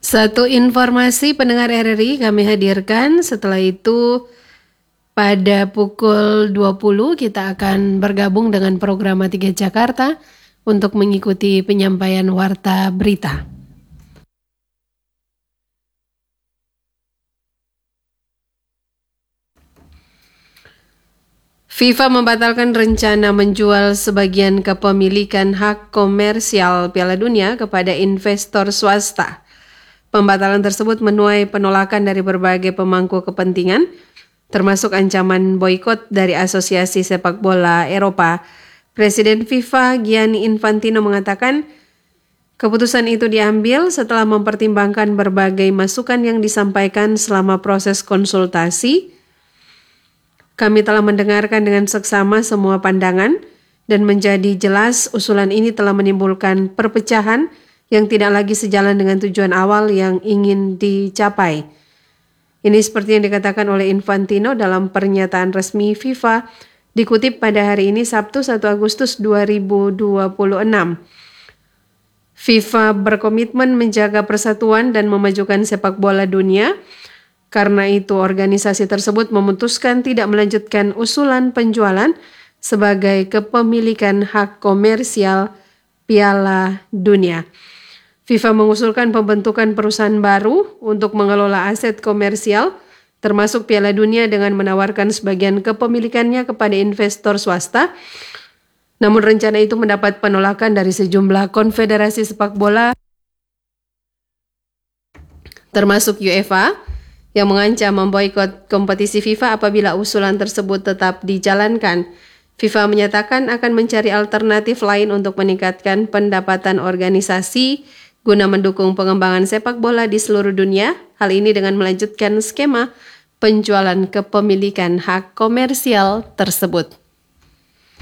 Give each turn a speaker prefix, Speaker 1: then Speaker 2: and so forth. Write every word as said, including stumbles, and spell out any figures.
Speaker 1: Satu informasi pendengar R R I kami hadirkan. Setelah itu pada pukul dua puluh kita akan bergabung dengan program tiga Jakarta untuk mengikuti penyampaian warta berita. FIFA membatalkan rencana menjual sebagian kepemilikan hak komersial Piala Dunia kepada investor swasta. Pembatalan tersebut menuai penolakan dari berbagai pemangku kepentingan, termasuk ancaman boikot dari Asosiasi Sepak Bola Eropa. Presiden FIFA Gianni Infantino mengatakan, keputusan itu diambil setelah mempertimbangkan berbagai masukan yang disampaikan selama proses konsultasi. Kami telah mendengarkan dengan seksama semua pandangan dan menjadi jelas usulan ini telah menimbulkan perpecahan yang tidak lagi sejalan dengan tujuan awal yang ingin dicapai. Ini seperti yang dikatakan oleh Infantino dalam pernyataan resmi FIFA dikutip pada hari ini Sabtu satu Agustus dua ribu dua puluh enam. FIFA berkomitmen menjaga persatuan dan memajukan sepak bola dunia. Karena itu organisasi tersebut memutuskan tidak melanjutkan usulan penjualan sebagai kepemilikan hak komersial Piala Dunia. FIFA mengusulkan pembentukan perusahaan baru untuk mengelola aset komersial termasuk Piala Dunia dengan menawarkan sebagian kepemilikannya kepada investor swasta. Namun rencana itu mendapat penolakan dari sejumlah konfederasi sepak bola termasuk UEFA yang mengancam memboikot kompetisi FIFA apabila usulan tersebut tetap dijalankan. FIFA menyatakan akan mencari alternatif lain untuk meningkatkan pendapatan organisasi guna mendukung pengembangan sepak bola di seluruh dunia. Hal ini dengan melanjutkan skema penjualan kepemilikan hak komersial tersebut.